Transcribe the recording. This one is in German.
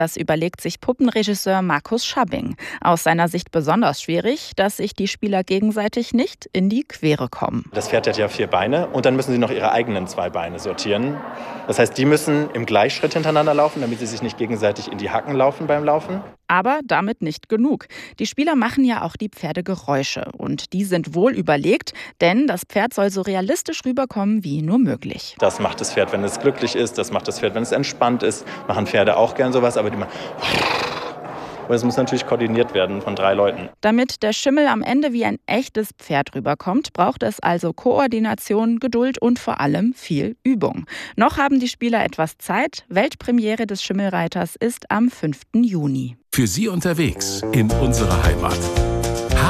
Das überlegt sich Puppenregisseur Markus Schabbing. Aus seiner Sicht besonders schwierig, dass sich die Spieler gegenseitig nicht in die Quere kommen. Das Pferd hat ja 4 Beine und dann müssen sie noch ihre eigenen 2 Beine sortieren. Das heißt, die müssen im Gleichschritt hintereinander laufen, damit sie sich nicht gegenseitig in die Hacken laufen beim Laufen. Aber damit nicht genug. Die Spieler machen ja auch die Pferdegeräusche. Und die sind wohl überlegt, denn das Pferd soll so realistisch rüberkommen wie nur möglich. Das macht das Pferd, wenn es glücklich ist. Das macht das Pferd, wenn es entspannt ist. Machen Pferde auch gern sowas, aber die machen... Und es muss natürlich koordiniert werden von 3 Leuten. Damit der Schimmel am Ende wie ein echtes Pferd rüberkommt, braucht es also Koordination, Geduld und vor allem viel Übung. Noch haben die Spieler etwas Zeit. Weltpremiere des Schimmelreiters ist am 5. Juni. Für Sie unterwegs in unserer Heimat.